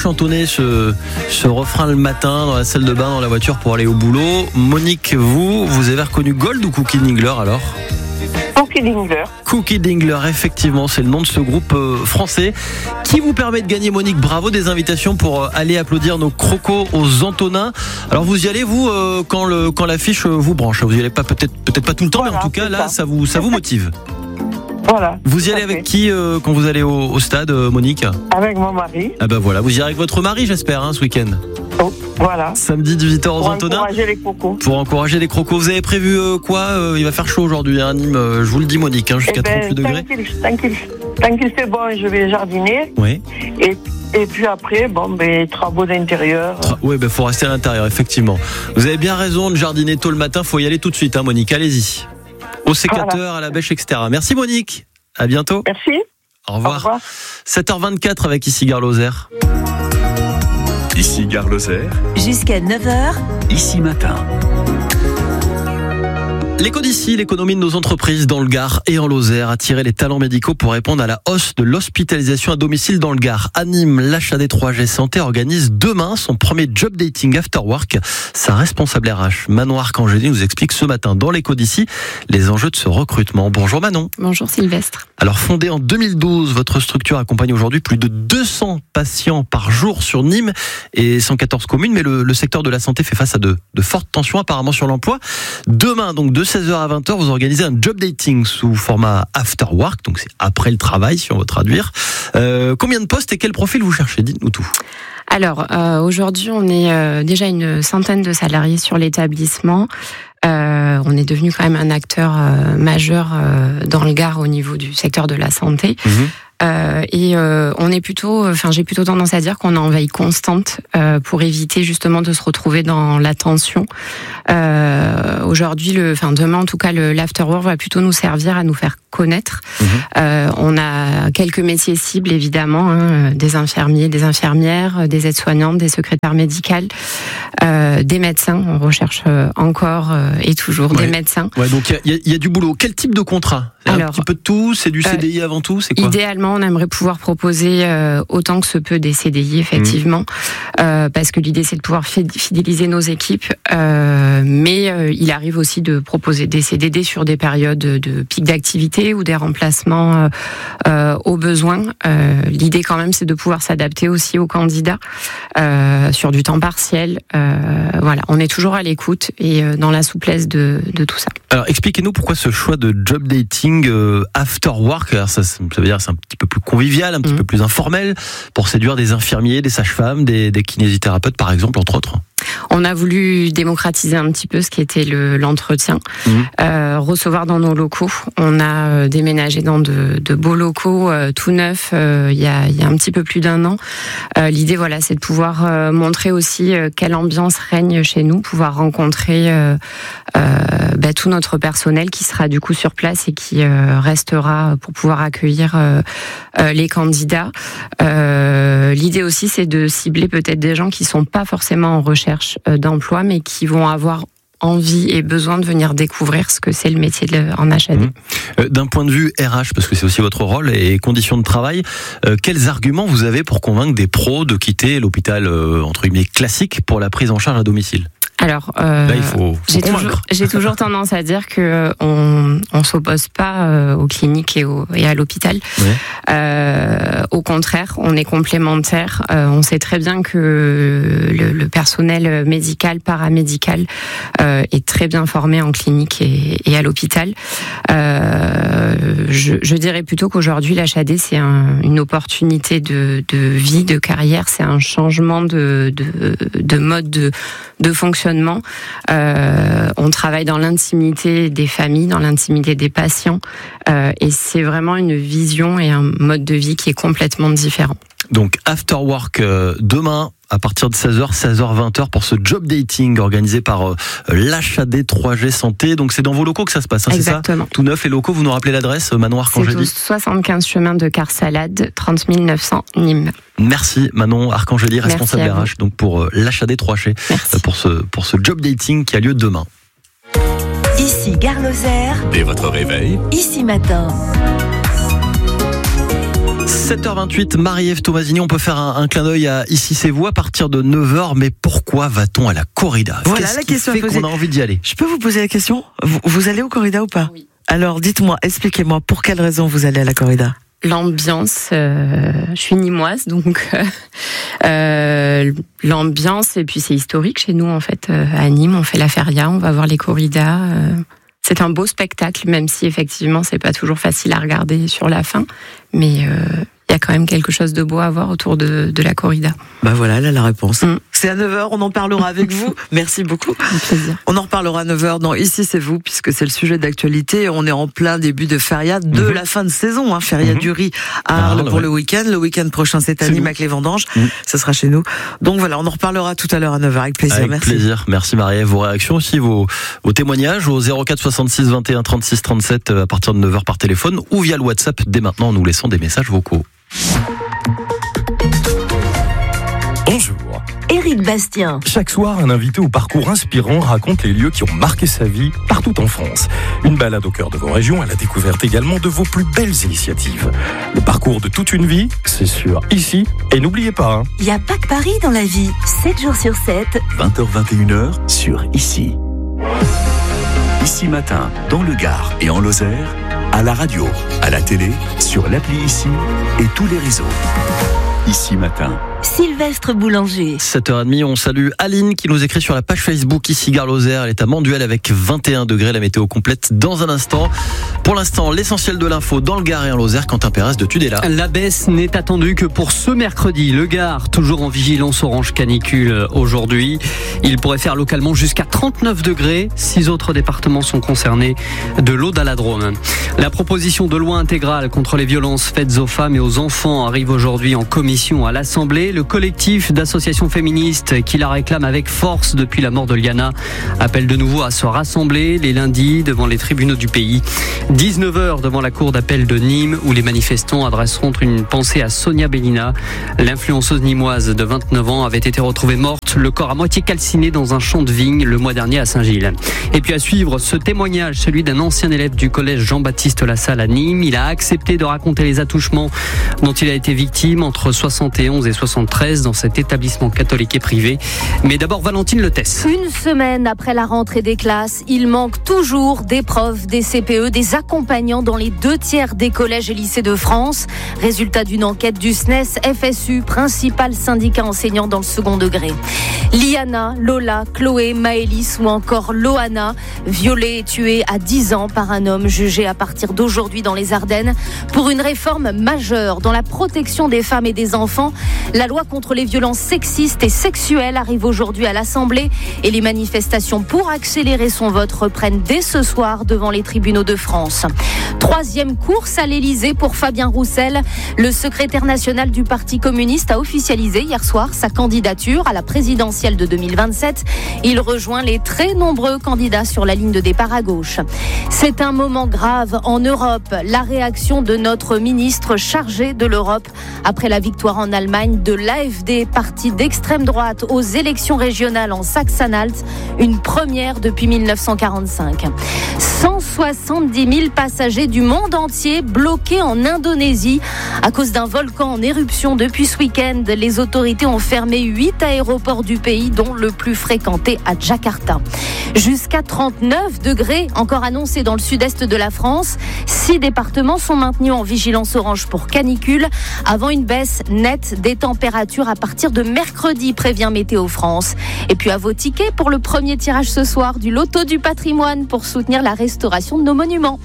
chantonner ce refrain le matin dans la salle de bain, dans la voiture pour aller au boulot. Monique, vous avez reconnu Gold ou Cookie Dingler alors ? Cookie Dingler. Cookie Dingler, effectivement, c'est le nom de ce groupe français qui vous permet de gagner, Monique. Bravo, des invitations pour aller applaudir nos crocos aux Antonins. Alors vous y allez, vous, quand l'affiche vous branche. Vous y allez pas peut-être pas tout le temps, voilà, mais en tout cas là, ça vous motive. Voilà. Vous y allez avec qui quand vous allez au stade, Monique ? Avec mon mari. Ah ben voilà, vous y allez avec votre mari, j'espère, ce week-end. Oh, voilà. Samedi 18h aux Antonins. Pour encourager les crocos. Pour encourager les crocos. Vous avez prévu quoi ? Il va faire chaud aujourd'hui à Nîmes, je vous le dis, Monique, jusqu'à 38 degrés. Tant qu'il fait bon, je vais jardiner. Oui. Et puis après, travaux d'intérieur. Oui, faut rester à l'intérieur, effectivement. Vous avez bien raison de jardiner tôt le matin, faut y aller tout de suite, Monique, allez-y. Au sécateur, voilà. À la bêche, etc. Merci, Monique. À bientôt. Merci. Au revoir. 7h24 avec Ici Gare Lozère. Ici Gare Lozère. Jusqu'à 9h. Ici Matin. L'éco d'ici, l'économie de nos entreprises dans le Gard et en Lozère, attirer les talents médicaux pour répondre à la hausse de l'hospitalisation à domicile dans le Gard. À Nîmes, l'HAD3G Santé organise demain son premier job dating after work. Sa responsable RH, Manon Arcangeli, nous explique ce matin dans l'éco d'ici les enjeux de ce recrutement. Bonjour Manon. Bonjour Sylvestre. Alors fondée en 2012, votre structure accompagne aujourd'hui plus de 200 patients par jour sur Nîmes et 114 communes, mais le secteur de la santé fait face à de fortes tensions apparemment sur l'emploi. Demain, donc de 16h à 20h, vous organisez un job dating sous format after work, donc c'est après le travail si on veut traduire. Combien de postes et quel profil vous cherchez ? Dites-nous tout. Alors aujourd'hui on est déjà une centaine de salariés sur l'établissement. On est devenu quand même un acteur majeur dans le Gard au niveau du secteur de la santé. On est j'ai plutôt tendance à dire qu'on est en veille constante pour éviter justement de se retrouver dans la tension. Aujourd'hui, demain en tout cas, l'afterwork va plutôt nous servir à nous faire connaître. On a quelques métiers cibles évidemment, des infirmiers, des infirmières, des aides-soignantes, des secrétaires médicales, des médecins. On recherche encore et toujours des médecins. Ouais, donc il y a du boulot. Quel type de contrat ? Un petit peu de tout, c'est du CDI avant tout, c'est quoi ? Idéalement, on aimerait pouvoir proposer autant que se peut des CDI, effectivement, parce que l'idée c'est de pouvoir fidéliser nos équipes, mais il arrive aussi de proposer des CDD sur des périodes de pic d'activité ou des remplacements aux besoins. L'idée quand même c'est de pouvoir s'adapter aussi aux candidats sur du temps partiel. Voilà, on est toujours à l'écoute et dans la souplesse de tout ça. Alors expliquez-nous pourquoi ce choix de job dating after work. Alors ça veut dire c'est un petit peu plus convivial, un petit peu plus informel pour séduire des infirmiers, des sages-femmes, des kinésithérapeutes par exemple, entre autres. On a voulu démocratiser un petit peu ce qui était l'entretien, recevoir dans nos locaux. On a déménagé dans de beaux locaux tout neufs il y a un petit peu plus d'1 an. L'idée, voilà, c'est de pouvoir montrer aussi quelle ambiance règne chez nous, pouvoir rencontrer tout notre personnel qui sera du coup sur place et qui restera pour pouvoir accueillir les candidats. L'idée aussi, c'est de cibler peut-être des gens qui sont pas forcément en recherche d'emploi, mais qui vont avoir envie et besoin de venir découvrir ce que c'est le métier en HAD. D'un point de vue RH, parce que c'est aussi votre rôle et conditions de travail, quels arguments vous avez pour convaincre des pros de quitter l'hôpital entre guillemets classique pour la prise en charge à domicile ? Alors, là, il faut j'ai toujours tendance à dire que on s'oppose pas aux cliniques et à l'hôpital. Au contraire, on est complémentaires. On sait très bien que le personnel médical, paramédical est très bien formé en clinique et à l'hôpital. Je dirais plutôt qu'aujourd'hui, l'HAD, c'est une opportunité de vie, de carrière. C'est un changement de mode de fonctionnement. On travaille dans l'intimité des familles, dans l'intimité des patients, et c'est vraiment une vision et un mode de vie qui est complètement différent. Donc after work demain à partir de 16h, 20h pour ce job dating organisé par l'HAD3G Santé. Donc c'est dans vos locaux que ça se passe, Exactement. C'est ça ? Tout neuf les locaux, vous nous rappelez l'adresse, Manon Arcangeli ? C'est au 75 chemin de Carsalade, 30 900 Nîmes. Merci Manon Arcangeli, responsable RH donc pour l'HAD3G pour ce job dating qui a lieu demain. Ici Gare Lozère. Dès votre réveil. Ici Matin. 7h28, Marie-Ève Tomasini, on peut faire un clin d'œil à Ici c'est vous à partir de 9h, mais pourquoi va-t-on à la corrida? Voilà Qu'est-ce la qui question fait à poser. qu'on a envie d'y aller? Je peux vous poser la question? Vous allez au corrida ou pas? Oui. Alors dites-moi, expliquez-moi, pour quelle raison vous allez à la corrida? L'ambiance, je suis nîmoise, donc l'ambiance, et puis c'est historique chez nous en fait. À Nîmes, on fait la feria, on va voir les corridas. C'est un beau spectacle, même si effectivement c'est pas toujours facile à regarder sur la fin, mais il y a quand même quelque chose de beau à voir autour de la corrida. Bah voilà, là la réponse. C'est à 9h, on en parlera avec vous. Merci beaucoup. Un plaisir. On en reparlera à 9h dans Ici c'est vous, puisque c'est le sujet d'actualité. On est en plein début de feria de la fin de saison, feria du riz à Arles pour le week-end. Le week-end prochain, c'est à Nîmes avec les vendanges. Ça sera chez nous. Donc voilà, on en reparlera tout à l'heure à 9h avec plaisir. Avec Merci. plaisir. Merci Marie-Ève. Vos réactions aussi, vos témoignages au 04 66 21 36 37 à partir de 9h par téléphone ou via le WhatsApp dès maintenant en nous laissant des messages vocaux. Bonjour. Éric Bastien. Chaque soir, un invité au parcours inspirant raconte les lieux qui ont marqué sa vie partout en France. Une balade au cœur de vos régions à la découverte également de vos plus belles initiatives. Le parcours de toute une vie, c'est sûr, ici. Et n'oubliez pas, Il n'y a pas que Paris dans la vie. 7 jours sur 7. 20h-21h sur Ici. Ici Matin, dans le Gard et en Lozère, à la radio, à la télé, sur l'appli Ici et tous les réseaux. Ici Matin. Sylvestre Boulanger. 7h30, on salue Aline qui nous écrit sur la page Facebook Ici Gare Lozère. Elle est à Manduel avec 21 degrés, la météo complète dans un instant. Pour l'instant, l'essentiel de l'info dans le Gard et en Lozère, Quentin Pérez de Tudela. La baisse n'est attendue que pour ce mercredi. Le Gard, toujours en vigilance orange canicule aujourd'hui. Il pourrait faire localement jusqu'à 39 degrés. 6 autres départements sont concernés, de l'Aude à la Drôme. La proposition de loi intégrale contre les violences faites aux femmes et aux enfants arrive aujourd'hui en commission à l'Assemblée. Le collectif d'associations féministes qui la réclame avec force depuis la mort de Liana appelle de nouveau à se rassembler les lundis devant les tribunaux du pays. 19h devant la cour d'appel de Nîmes où les manifestants adresseront une pensée à Sonia Bellina. L'influenceuse nîmoise de 29 ans avait été retrouvée morte, le corps à moitié calciné dans un champ de vigne le mois dernier à Saint-Gilles. Et puis à suivre ce témoignage, celui d'un ancien élève du collège Jean-Baptiste Lassalle à Nîmes. Il a accepté de raconter les attouchements dont il a été victime entre 71 et 73 dans cet établissement catholique et privé. Mais d'abord Valentine Letès. Une semaine après la rentrée des classes, il manque toujours des profs, des CPE, des accompagnants dans les 2/3 des collèges et lycées de France. Résultat d'une enquête du SNES FSU, principal syndicat enseignant dans le second degré. Liana, Lola, Chloé, Maëlys ou encore Loana, violée et tuée à 10 ans par un homme jugé à partir d'aujourd'hui dans les Ardennes pour une réforme majeure dans la protection des femmes et des enfants. La loi contre les violences sexistes et sexuelles arrive aujourd'hui à l'Assemblée et les manifestations pour accélérer son vote reprennent dès ce soir devant les tribunaux de France. 3e course à l'Élysée pour Fabien Roussel. Le secrétaire national du Parti communiste a officialisé hier soir sa candidature à la présidentielle de 2027. Il rejoint les très nombreux candidats sur la ligne de départ à gauche. C'est un moment grave en Europe. La réaction de notre ministre chargé de l'Europe après la victoire en Allemagne de l'AfD, parti d'extrême droite, aux élections régionales en Saxe-Anhalt, une première depuis 1945. 170 000 passagers du monde entier bloqués en Indonésie à cause d'un volcan en éruption depuis ce week-end. Les autorités ont fermé 8 aéroports du pays, dont le plus fréquenté à Jakarta. Jusqu'à 39 degrés encore annoncés dans le sud-est de la France. 6 départements sont maintenus en vigilance orange pour canicule avant une baisse nette des températures à partir de mercredi, prévient Météo France. Et puis à vos tickets pour le premier tirage ce soir du Loto du patrimoine pour soutenir la restauration de nos monuments.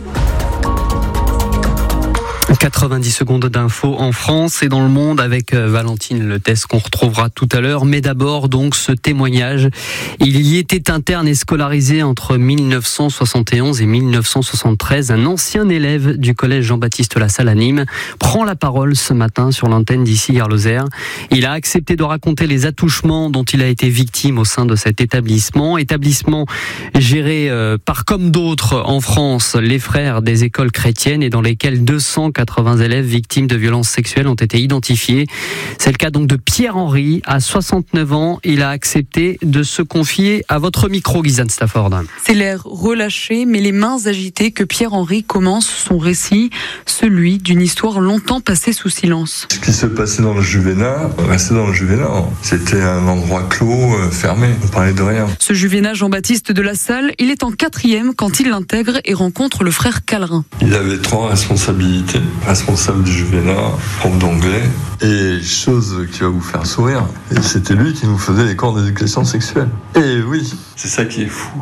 90 secondes d'infos en France et dans le monde avec Valentine Letès qu'on retrouvera tout à l'heure. Mais d'abord donc ce témoignage. Il y était interne et scolarisé entre 1971 et 1973. Un ancien élève du collège Jean-Baptiste Lassalle à Nîmes prend la parole ce matin sur l'antenne d'Ici Gare Lozère. Il a accepté de raconter les attouchements dont il a été victime au sein de cet établissement. Établissement géré par comme d'autres en France les frères des écoles chrétiennes et dans lesquels 280 180 élèves victimes de violences sexuelles ont été identifiés. C'est le cas donc de Pierre-Henri, à 69 ans. Il a accepté de se confier à votre micro, Gizane Stafford. C'est l'air relâché, mais les mains agitées que Pierre-Henri commence son récit, celui d'une histoire longtemps passée sous silence. Ce qui se passait dans le Juvénat, restait dans le Juvénat. C'était un endroit clos, fermé. On parlait de rien. Ce Juvénat Jean-Baptiste de la Salle, il est en 4e quand il l'intègre et rencontre le frère Callerin. Il avait 3 responsabilités. Responsable du Juvénat, prof d'anglais, et chose qui va vous faire sourire, et c'était lui qui nous faisait les cours d'éducation sexuelle. Et oui, c'est ça qui est fou.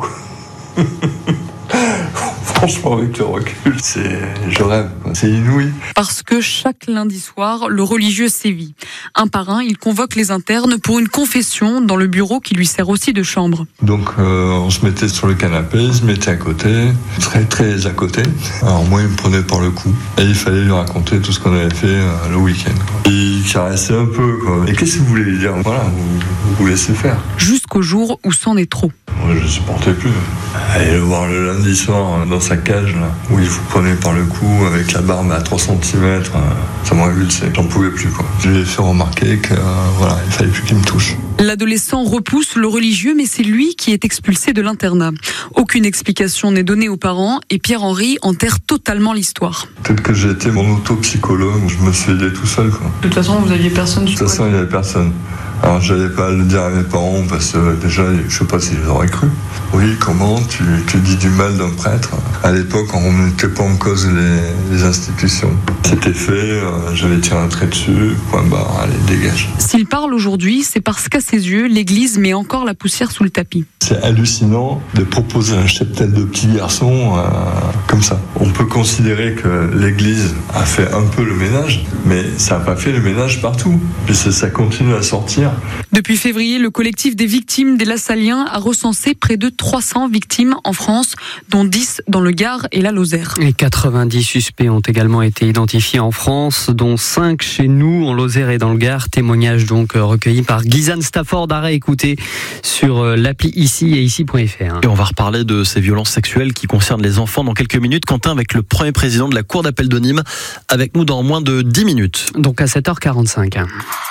Franchement, avec le recul, je rêve, c'est inouï. Parce que chaque lundi soir, le religieux sévit. Un par un, il convoque les internes pour une confession dans le bureau qui lui sert aussi de chambre. Donc, on se mettait sur le canapé, il se mettait à côté, très très à côté. Alors moi, il me prenait par le cou. Et il fallait lui raconter tout ce qu'on avait fait le week-end. Il caressait un peu, quoi. Et qu'est-ce que vous voulez lui dire ? Voilà, vous laissez faire. Jusqu'au jour où c'en est trop. Moi, je ne supportais plus. Aller le voir le lundi soir dans sa cage, là, où il vous prenait par le cou avec la barbe à 3 cm, ça m'a révulsé. J'en pouvais plus, quoi. Je lui ai fait remarquer que, il fallait plus qu'il me touche. L'adolescent repousse le religieux, mais c'est lui qui est expulsé de l'internat. Aucune explication n'est donnée aux parents et Pierre-Henri enterre totalement l'histoire. Peut-être que j'ai été mon auto-psychologue, je me suis aidé tout seul, quoi. De toute façon, vous aviez personne. De toute façon, il n'y avait personne. Alors, j'allais pas le dire à mes parents parce que déjà, je sais pas si je les aurais cru. Oui, comment tu dis du mal d'un prêtre ? À l'époque, on ne mettait pas en cause les institutions. C'était fait, j'avais tiré un trait dessus, point barre, allez, dégage. S'il parle aujourd'hui, c'est parce qu'à ses yeux, l'Église met encore la poussière sous le tapis. C'est hallucinant de proposer un cheptel de petits garçons comme ça. On peut considérer que l'Église a fait un peu le ménage, mais ça n'a pas fait le ménage partout. Puis ça continue à sortir. Depuis février, le collectif des victimes des Lassaliens a recensé près de 300 victimes en France, dont 10 dans le Gard et la Lozère. Et 90 suspects ont également été identifiés en France, dont 5 chez nous, en Lozère et dans le Gard. Témoignage donc recueilli par Gizane Stafford, à réécouter sur l'appli ici et ici.fr. Et on va reparler de ces violences sexuelles qui concernent les enfants dans quelques minutes. Quentin, avec le premier président de la Cour d'appel de Nîmes, avec nous dans moins de 10 minutes. Donc à 7h45.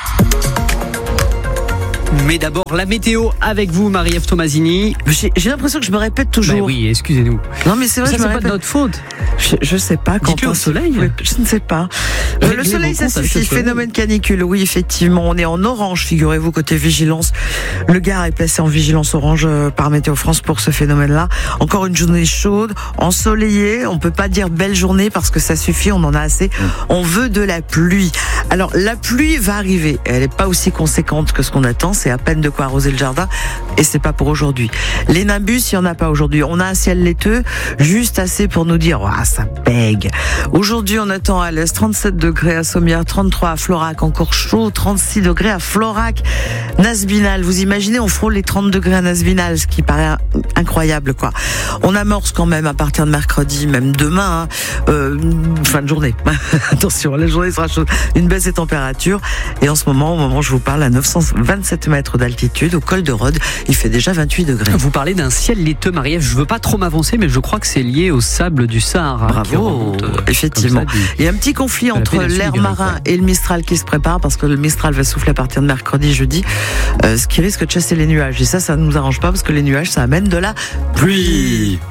Mais d'abord, la météo avec vous, Marie-Ève Tomasini. J'ai l'impression que je me répète toujours. Ben oui, excusez-nous. Non, mais c'est vrai, ça, je me c'est répète. Pas de notre faute. Je sais pas. Dites-le au soleil. Je ne sais pas. Le soleil, ça suffit. Phénomène canicule. Oui, effectivement. On est en orange, figurez-vous, côté vigilance. Le Gard est placé en vigilance orange par Météo France pour ce phénomène-là. Encore une journée chaude, ensoleillée. On peut pas dire belle journée parce que ça suffit. On en a assez. On veut de la pluie. Alors, la pluie va arriver. Elle n'est pas aussi conséquente que ce qu'on attend. C'est à peine de quoi arroser le jardin. Et c'est pas pour aujourd'hui. Les nimbus, il y en a pas aujourd'hui. On a un ciel laiteux, juste assez pour nous dire, ça pègue. Aujourd'hui, on attend à l'est 37 degrés à Sommières, 33 à Florac, encore chaud, 36 degrés à Florac. Nasbinal, vous imaginez, on frôle les 30 degrés à Nasbinal, ce qui paraît incroyable, quoi. On amorce quand même à partir de mercredi, même demain, fin de journée. Attention, la journée sera chaude. Une baisse des températures. Et en ce moment, au moment où je vous parle, à 927 mètres d'altitude, au col de Rhodes, il fait déjà 28 degrés. Vous parlez d'un ciel laiteux, Marie-Ève. Je veux pas trop m'avancer, mais je crois que c'est lié au sable du Sahara. Bravo, effectivement. Il y a un petit conflit entre l'air marin et le Mistral qui se prépare, parce que le Mistral va souffler à partir de mercredi, jeudi, ce qui risque de chasser les nuages. Et ça ne nous arrange pas, parce que les nuages, ça amène de la pluie.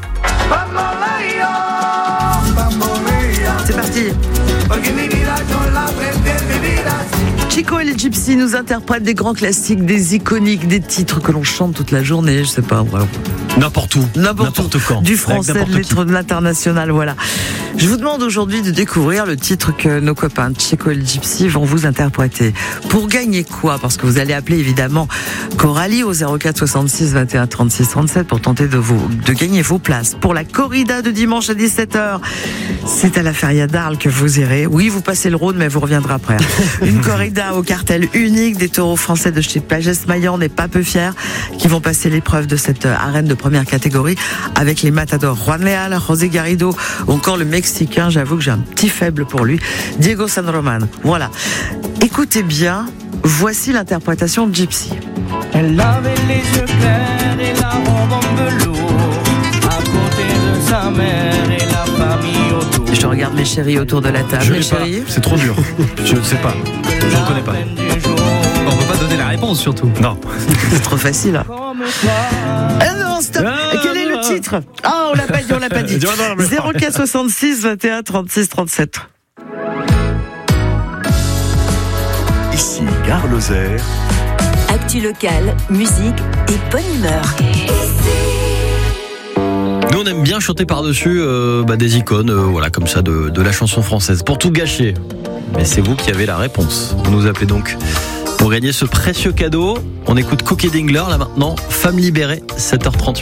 C'est parti. Chico et les Gypsy nous interprètent des grands classiques, des iconiques, des titres que l'on chante toute la journée, je sais pas, vraiment. N'importe où. N'importe quand. Du français, de l'international, voilà. Je vous demande aujourd'hui de découvrir le titre que nos copains Chico et les Gypsy vont vous interpréter. Pour gagner quoi ? Parce que vous allez appeler évidemment Coralie au 04 66 21 36 37 pour tenter de gagner vos places. Pour la corrida de dimanche à 17h, c'est à la Feria d'Arles que vous irez. Oui, vous passez le Rhône, mais vous reviendrez après. Une corrida au cartel unique des taureaux français de chez Pagès-Maillan n'est pas peu fiers, qui vont passer l'épreuve de cette arène de première catégorie avec les matadors Juan Leal, José Garrido ou encore le Mexicain, j'avoue que j'ai un petit faible pour lui, Diego San Román. Voilà. Écoutez bien, voici l'interprétation de Gypsy. Elle avait les yeux clairs et la robe en velours, à côté de sa mère et la Je regarde mes chéris autour de la table. Je mes l'ai pas. chéris. C'est trop dur. Je ne sais pas. Je ne connais pas. On peut pas donner la réponse surtout. Non. C'est trop facile. Ah non, stop. Quel est le titre? Ah, on l'a pas dit. 04 66 21 36 37. Ici, Gare Lozère. Actu locale, musique et bonne humeur. Nous on aime bien chanter par-dessus des icônes, voilà comme ça de la chanson française. Pour tout gâcher. Mais c'est vous qui avez la réponse. Vous nous appelez donc pour gagner ce précieux cadeau. On écoute Cookie Dingler là maintenant. Femme libérée, 7h38.